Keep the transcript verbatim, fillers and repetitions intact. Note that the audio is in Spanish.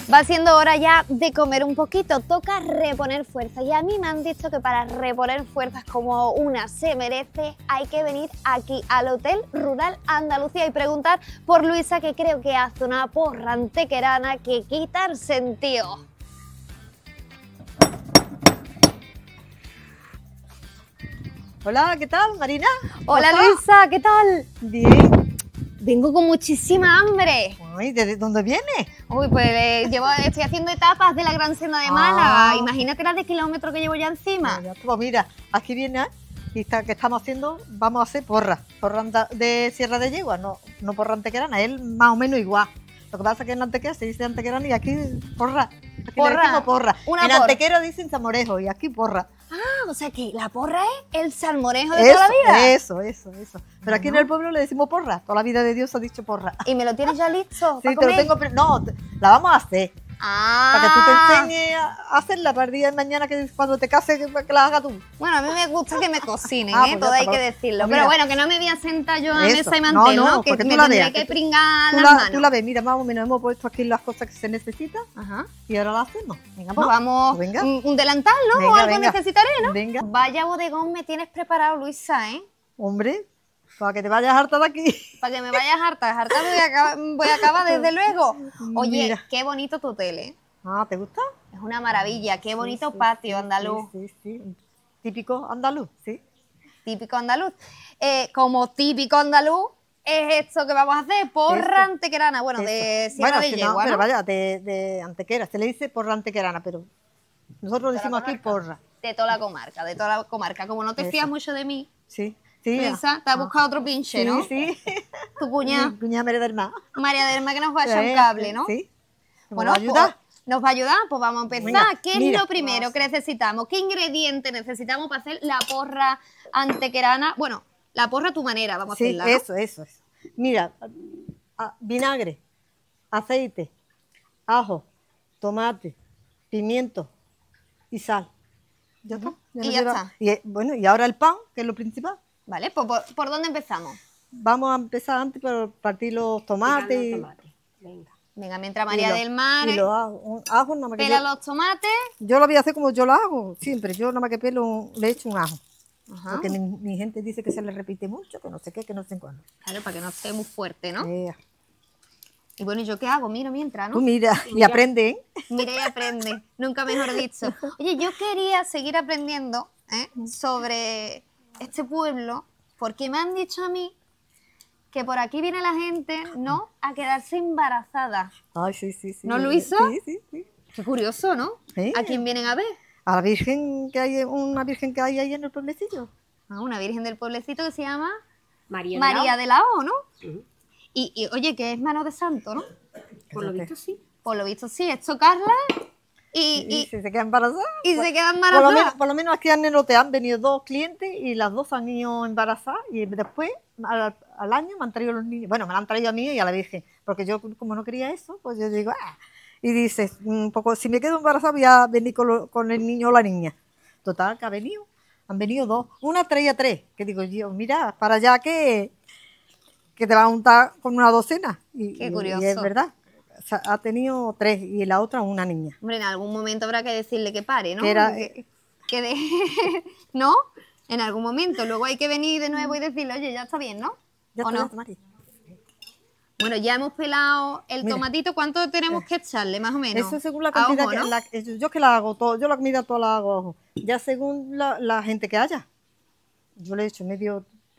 Va siendo hora ya de comer un poquito, toca reponer fuerzas y a mí me han dicho que para reponer fuerzas como una se merece hay que venir aquí al Hotel Rural Andalucía y preguntar por Luisa, que creo que hace una porra antequerana que quita el sentido. Hola, ¿qué tal, Marina? Hola Luisa, ¿qué tal? Bien. Vengo con muchísima hambre. Ay, ¿de dónde vienes? Uy, pues eh, llevo, estoy haciendo etapas de la Gran Senda de Málaga. Ah. Imagínate las de kilómetros que llevo ya encima. Ya, pues mira, aquí viene y está, que estamos haciendo, vamos a hacer porra. Porra de Sierra de Yegua, no, no porra antequerana, es más o menos igual. Lo que pasa es que en Antequera se dice antequerana y aquí porra. Aquí porra. Le decimos porra. Una en porra. Antequera dicen salmorejo y aquí porra. Ah, o sea que la porra es el salmorejo de eso, toda la vida. Eso, eso, eso. Pero bueno, aquí en el pueblo le decimos porra. Toda la vida de Dios ha dicho porra. ¿Y me lo tienes ya listo? Sí, te lo tengo. No, la vamos a hacer. Ah. Para que tú te enseñes a hacerla para el día de mañana, que cuando te cases, que, que la hagas tú. Bueno, a mí me gusta que me cocinen, ah, ¿eh? Pues todo ya, hay pues, que decirlo. Pues pero bueno, que no me voy a sentar yo a eso. mesa y mantel, ¿no? ¿no? no Que me tú tendré veas. que pringar tú las la, manos. Tú la ves, mira, más o menos hemos puesto aquí las cosas que se necesitan. Ajá. Y ahora las hacemos. Venga, pues ¿no? vamos. Pues venga. Un, un delantal, ¿no? Venga, o algo venga. necesitaré, ¿no? Venga. Vaya bodegón me tienes preparado, Luisa, ¿eh? Hombre, para que te vayas harta de aquí. Para que me vayas harta, harta voy a acabar, voy a acabar desde luego. Oye, mira. Qué bonito tu hotel, ¿eh? Ah, ¿te gusta? Es una maravilla, qué bonito sí, sí, patio sí, andaluz. Sí, sí, sí. Típico andaluz, sí. Típico andaluz. Eh, como típico andaluz es esto que vamos a hacer, porra Eso. antequerana, bueno, Eso. de Sierra bueno, de si Yegua, no, ¿no? Pero vaya, de, de Antequera, se le dice porra antequerana, pero nosotros decimos aquí porra. De toda la comarca, de toda la comarca. Como no te Eso. fías mucho de mí, Sí, sí. Luisa, te has ah. buscado otro pinche, sí, ¿no? Sí, Tu cuñada. Mi cuñada María del Mar. María del Mar, que nos va a Sí, echar un cable, ¿no? Sí. Bueno, ¿Nos va a ayudar? Pues, ¿nos va a ayudar? Pues vamos a empezar. Venga, ¿Qué mira. es lo primero que necesitamos? ¿Qué ingredientes necesitamos para hacer la porra antequerana? Bueno, la porra a tu manera, vamos Sí, a hacerla, ¿no? eso, eso, eso. Mira, vinagre, aceite, ajo, tomate, pimiento y sal. ¿Ya está? Y no ya lleva- está. Y, eh, bueno, y ahora el pan, que es lo principal. Vale, pues ¿por, por dónde empezamos? Vamos a empezar antes por partir los tomates. y- Tomate. Venga. Venga, mientras y María los- del Mar Y los ajos, un- ajos nada más que pela yo, los tomates. yo lo voy a hacer como yo lo hago, siempre. Yo nada más que pelo, un- le echo un ajo. Ajá. Porque mi, mi gente dice que se le repite mucho, que no sé qué, que no sé cuándo. Claro, para que no esté muy fuerte, ¿no? Eh, Y bueno, ¿y yo qué hago? Miro mientras, ¿no? Tú mira y Mira. aprende, ¿eh? Mira y aprende, nunca mejor dicho. Oye, yo quería seguir aprendiendo ¿eh? sobre este pueblo, porque me han dicho a mí que por aquí viene la gente, ¿no?, a quedarse embarazada. Ay, sí, sí, sí. ¿No, Luisa? Sí, sí, sí. Qué curioso, ¿no? Sí. ¿A quién vienen a ver? A la virgen que hay, una virgen que hay ahí en el pueblecillo. A una virgen del pueblecito que se llama María, María de de la O, ¿no? Ujú. Y, y, oye, que es mano de santo, ¿no? Por lo visto sí. Por lo visto sí, esto Carla y, Y, y, si se queda embarazada. y pues, se queda por lo, embarazada. menos, por lo menos aquí en el hotel han venido dos clientes y las dos han ido embarazadas y después al, al año me han traído los niños. Bueno, me lo han traído a mí y a la virgen, porque yo como no quería eso, pues yo digo, ah. Y dices, un poco, si me quedo embarazada voy a venir con, lo- con el niño o la niña. Total, que ha venido. Han venido dos. Una traía tres. Que digo yo, mira, para allá que, que te va a juntar con una docena. Y, Qué y- curioso. y es verdad. O sea, ha tenido tres y la otra una niña. Hombre, en algún momento habrá que decirle que pare, ¿no? Que era- Que, que de- ¿no? En algún momento. Luego hay que venir de nuevo y decirle, oye, ya está bien, ¿no? Ya ¿O está, no? ya está, Mari. Bueno, ya hemos pelado el Mira. tomatito. ¿Cuánto tenemos que echarle, más o menos? Eso según la A cantidad ojo, que ¿no? la- yo, yo que la hago todo, yo la comida toda la hago a ojo. Ya según la, la gente que haya. Yo le he hecho medio,